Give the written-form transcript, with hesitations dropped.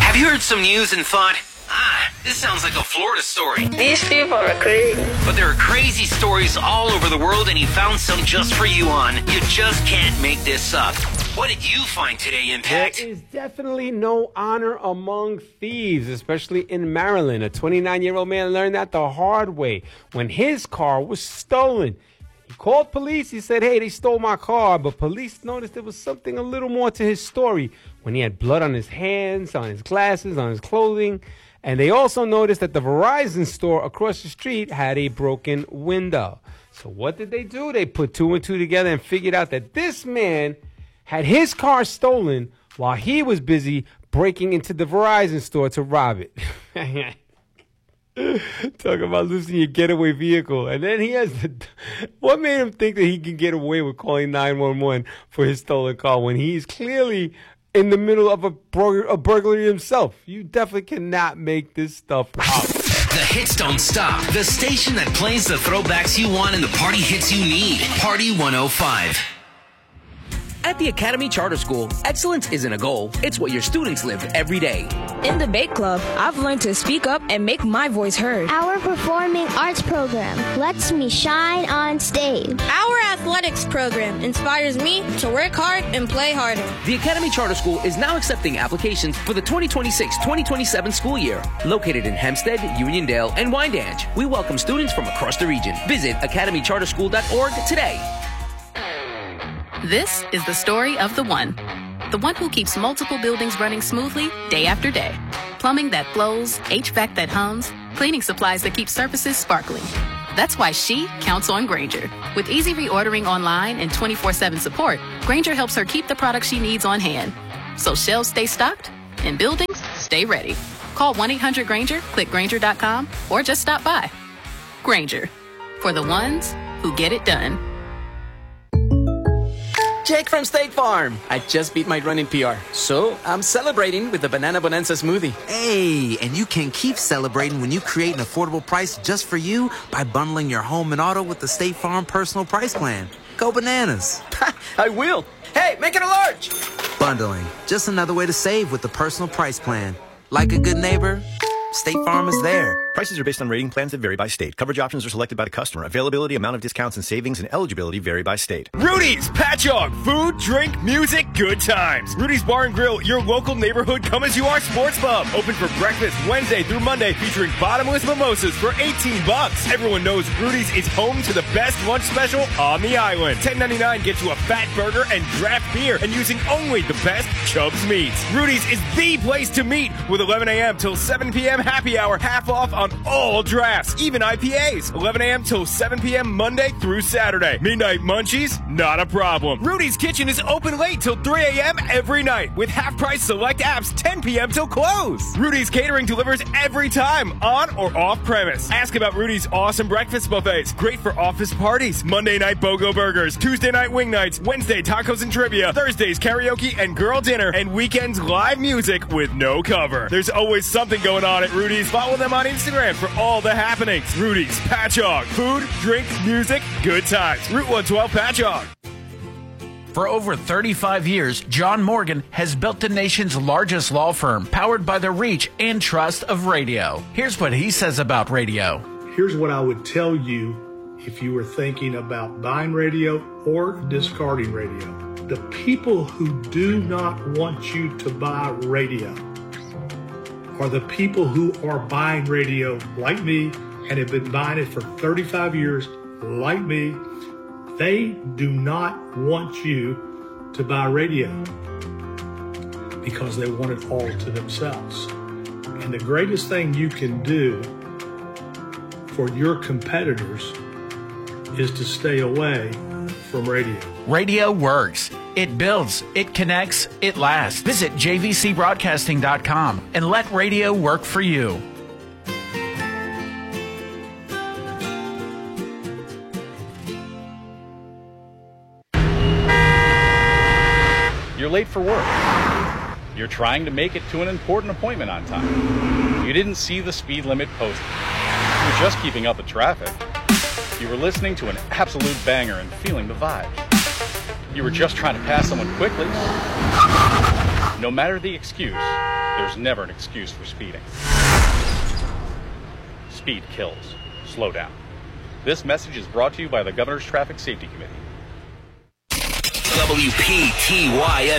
Have you heard some news and thought, this sounds like a Florida story? These people are crazy. But there are crazy stories all over the world, and he found some just for you on You Just Can't Make This Up. What did you find today, Impact? There is definitely no honor among thieves, especially in Maryland. A 29-year-old man learned that the hard way when his car was stolen. He called police. He said, hey, they stole my car. But police noticed there was something a little more to his story when he had blood on his hands, on his glasses, on his clothing. And they also noticed that the Verizon store across the street had a broken window. So what did they do? They put two and two together and figured out that this man had his car stolen while he was busy breaking into the Verizon store to rob it. Talk about losing your getaway vehicle. And then he has what made him think that he can get away with calling 911 for his stolen car when he's clearly in the middle of a burglary himself? You definitely cannot make this stuff up. The hits don't stop. The station that plays the throwbacks you want and the party hits you need. Party 105. At the Academy Charter School, excellence isn't a goal, it's what your students live every day. In the Bake Club, I've learned to speak up and make my voice heard. Our performing arts program lets me shine on stage. Our athletics program inspires me to work hard and play harder. The Academy Charter School is now accepting applications for the 2026-2027 school year. Located in Hempstead, Uniondale, and Wyandanch, we welcome students from across the region. Visit academycharterschool.org today. This is the story of the one who keeps multiple buildings running smoothly day after day. Plumbing that flows, HVAC that hums, cleaning supplies that keep surfaces sparkling. That's why she counts on Grainger. With easy reordering online and 24/7 support, Grainger helps her keep the products she needs on hand. So shelves stay stocked and buildings stay ready. Call 1-800-GRAINGER, click Grainger.com, or just stop by. Grainger, for the ones who get it done. Jake from State Farm. I just beat my running PR, so I'm celebrating with the Banana Bonanza smoothie. Hey, and you can keep celebrating when you create an affordable price just for you by bundling your home and auto with the State Farm Personal Price Plan. Go bananas. I will. Hey, make it a large. Bundling, just another way to save with the Personal Price Plan. Like a good neighbor, State Farm is there. Prices are based on rating plans that vary by state. Coverage options are selected by the customer. Availability, amount of discounts and savings, and eligibility vary by state. Rudy's Patchogue. Food, drink, music, good times. Rudy's Bar and Grill, your local neighborhood come-as-you-are sports pub. Open for breakfast Wednesday through Monday, featuring bottomless mimosas for $18. Everyone knows Rudy's is home to the best lunch special on the island. $10.99 gets you a fat burger and draft beer, and using only the best Chubb's meats. Rudy's is the place to meet with 11 a.m. till 7 p.m. happy hour, half off on all drafts, even IPAs. 11 a.m. till 7 p.m. Monday through Saturday. Midnight munchies? Not a problem. Rudy's Kitchen is open late till 3 a.m. every night with half-price select apps 10 p.m. till close. Rudy's Catering delivers every time, on or off premise. Ask about Rudy's awesome breakfast buffets. Great for office parties. Monday night BOGO burgers. Tuesday night wing nights. Wednesday tacos and trivia. Thursdays karaoke and girl dinner. And weekends live music with no cover. There's always something going on at Rudy's. Follow them on Instagram for all the happenings. Rudy's Patchogue. Food, drink, music, good times. Route 112 Patchogue. For over 35 years, John Morgan has built the nation's largest law firm, powered by the reach and trust of radio. Here's what he says about radio. Here's what I would tell you if you were thinking about buying radio or discarding radio. The people who do not want you to buy radio are the people who are buying radio like me and have been buying it for 35 years like me. They do not want you to buy radio because they want it all to themselves. And the greatest thing you can do for your competitors is to stay away from radio. Radio works. It builds, it connects, it lasts. Visit jvcbroadcasting.com and let radio work for you. You're late for work. You're trying to make it to an important appointment on time. You didn't see the speed limit posted. You're just keeping up with traffic. You were listening to an absolute banger and feeling the vibe. You were just trying to pass someone quickly. No matter the excuse, there's never an excuse for speeding. Speed kills. Slow down. This message is brought to you by the Governor's Traffic Safety Committee. WPTY